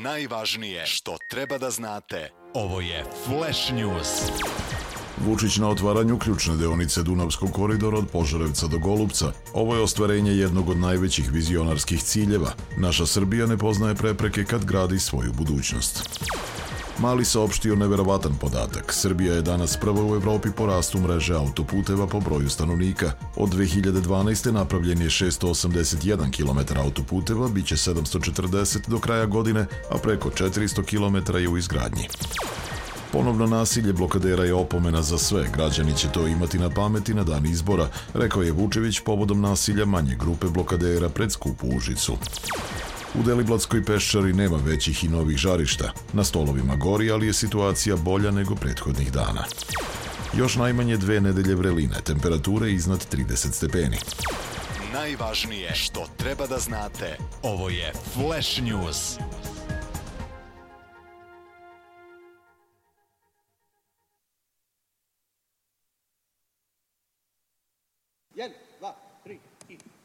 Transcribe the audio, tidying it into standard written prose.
Najvažnije što treba da znate. Ovo je Flash News. Vučić na otvaranju ključne deonice Dunavskog koridora od Požarevca do Golupca. Ovo je ostvarenje jednog od najvećih vizionarskih ciljeva. Naša Srbija ne poznaje prepreke kad gradi svoju budućnost. Mali saopštio neverovatan podatak. Srbija je danas prva u Evropi po rastu mreže autoputeva po broju stanovnika. Od 2012. napravljen je 681 km autoputeva, bit će 740 do kraja godine, a preko 400 km je u izgradnji. Ponovno nasilje blokadera je opomena za sve. Građani će to imati na pameti na dan izbora, rekao je Vučević povodom nasilja manje grupe blokadera pred skup u Užicu. U Deliblatskoj peščari nema većih i novih žarišta. Na stolovima gori, ali je situacija bolja nego prethodnih dana. Još najmanje 2 nedelje vreline, temperature iznad 30 stepeni. Najvažnije što treba da znate. Ovo je Flash News. Jedan, dva, tri i...